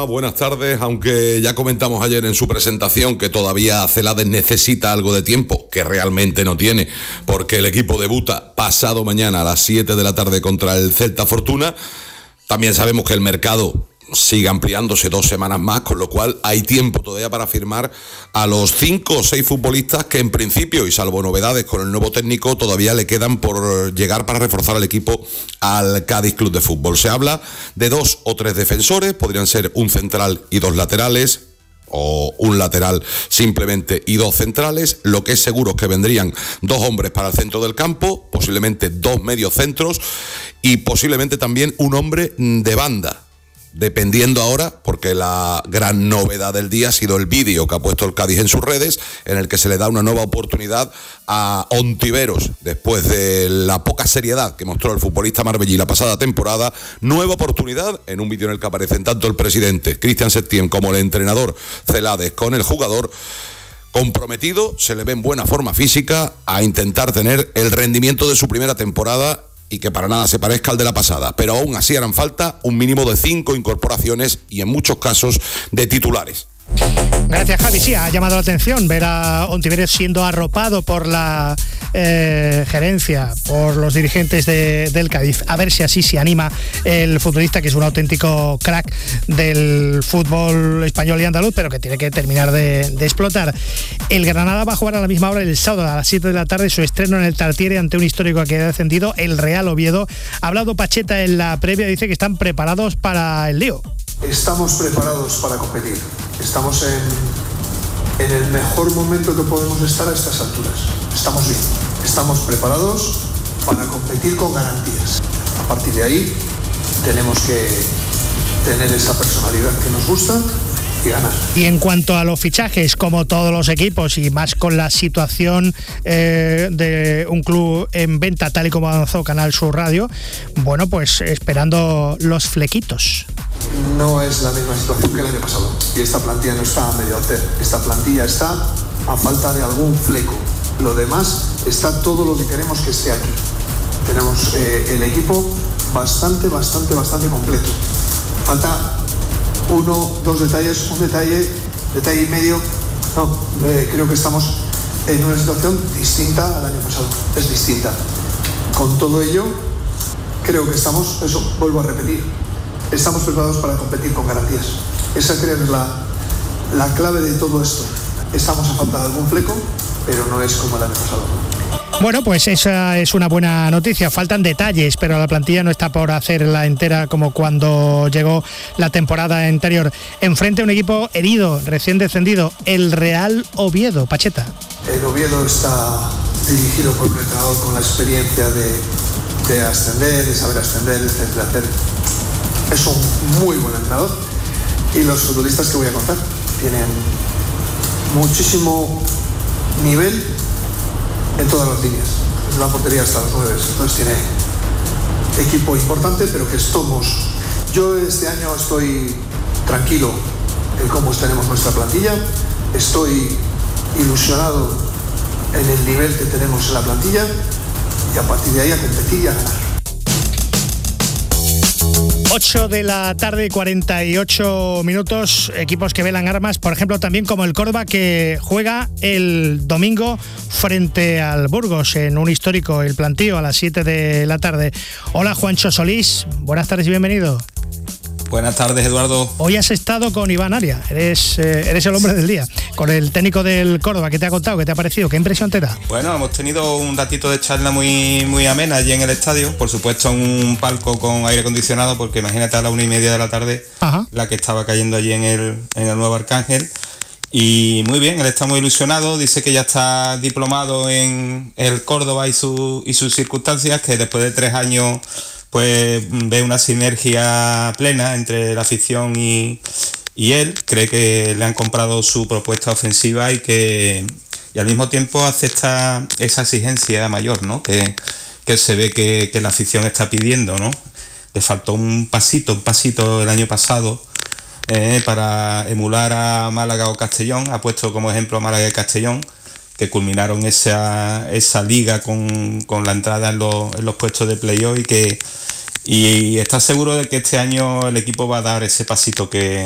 buenas tardes. Aunque ya comentamos ayer en su presentación que todavía Celades necesita algo de tiempo, que realmente no tiene, porque el equipo debuta pasado mañana a las 7 de la tarde contra el Celta Fortuna. También sabemos que el mercado sigue ampliándose 2 semanas más, con lo cual hay tiempo todavía para firmar a los 5 o 6 futbolistas que en principio, y salvo novedades con el nuevo técnico, todavía le quedan por llegar para reforzar al equipo al Cádiz Club de Fútbol. Se habla de 2 o 3 defensores, podrían ser un central y 2 laterales, o un lateral simplemente y 2 centrales. Lo que es seguro es que vendrían 2 hombres para el centro del campo, posiblemente 2 mediocentros y posiblemente también un hombre de banda, dependiendo ahora, porque la gran novedad del día ha sido el vídeo que ha puesto el Cádiz en sus redes, en el que se le da una nueva oportunidad a Ontiveros, después de la poca seriedad que mostró el futbolista marbellí la pasada temporada. Nueva oportunidad en un vídeo en el que aparecen tanto el presidente Cristian Septién como el entrenador Celades con el jugador comprometido. Se le ve en buena forma física, a intentar tener el rendimiento de su primera temporada y que para nada se parezca al de la pasada, pero aún así harán falta un mínimo de 5 incorporaciones y en muchos casos de titulares. Gracias, Javi. Sí, ha llamado la atención ver a Ontiveros siendo arropado por la gerencia, por los dirigentes del Cádiz. A ver si así se anima el futbolista, que es un auténtico crack del fútbol español y andaluz, pero que tiene que terminar de explotar. El Granada va a jugar a la misma hora el sábado a las 7 de la tarde su estreno en el Tartiere ante un histórico que ha descendido, el Real Oviedo. Ha hablado Pacheta en la previa, dice que están preparados para el lío. Estamos preparados para competir. Estamos en el mejor momento que podemos estar a estas alturas. Estamos bien. Estamos preparados para competir con garantías. A partir de ahí tenemos que tener esa personalidad que nos gusta y ganar. Y en cuanto a los fichajes, como todos los equipos y más con la situación de un club en venta, tal y como avanzó Canal Sur Radio, bueno, pues esperando los flequitos. No es la misma situación que el año pasado y esta plantilla no está a medio hacer. Esta plantilla está a falta de algún fleco. Lo demás está todo lo que queremos que esté aquí. Tenemos el equipo bastante completo. Falta 1, 2 detalles, un detalle y medio. No, creo que estamos en una situación distinta al año pasado. Es distinta. Con todo ello, creo que estamos, eso vuelvo a repetir, estamos preparados para competir con garantías. Esa creo que es la clave de todo esto. Estamos a falta de algún fleco, pero no es como el año pasado. Bueno, pues esa es una buena noticia. Faltan detalles, pero la plantilla no está por hacerla entera como cuando llegó la temporada anterior. Enfrente a un equipo herido, recién descendido, el Real Oviedo. Pacheta. El Oviedo está dirigido por un entrenador con la experiencia de ascender, de saber ascender, etcétera. Es un muy buen entrenador y los futbolistas que voy a contar tienen muchísimo nivel en todas las líneas, desde la portería hasta los 9, entonces tiene equipo importante, pero que somos. Yo este año estoy tranquilo en cómo tenemos nuestra plantilla, estoy ilusionado en el nivel que tenemos en la plantilla y a partir de ahí a competir y a ganar. 8 de la tarde, 48 minutos, equipos que velan armas, por ejemplo, también como el Córdoba, que juega el domingo frente al Burgos en un histórico, el Plantío, a las 7 de la tarde. Hola, Juancho Solís, buenas tardes y bienvenido. Buenas tardes, Eduardo. Hoy has estado con Iván Aria, eres el hombre del día, con el técnico del Córdoba. ¿Qué te ha contado? ¿Qué te ha parecido? ¿Qué impresión te da? Bueno, hemos tenido un ratito de charla muy amena allí en el estadio, por supuesto en un palco con aire acondicionado, porque imagínate a las 1:30 de la tarde. Ajá. La que estaba cayendo allí en el Nuevo Arcángel. Y muy bien, él está muy ilusionado, dice que ya está diplomado en el Córdoba y sus circunstancias, que después de 3 años pues ve una sinergia plena entre la afición y él. Cree que le han comprado su propuesta ofensiva y al mismo tiempo acepta esa exigencia mayor, ¿no? Que se ve que la afición está pidiendo, ¿no? Le faltó un pasito el año pasado para emular a Málaga o Castellón. Ha puesto como ejemplo a Málaga y Castellón, que culminaron esa liga con la entrada en los puestos de playoff, y está seguro de que este año el equipo va a dar ese pasito que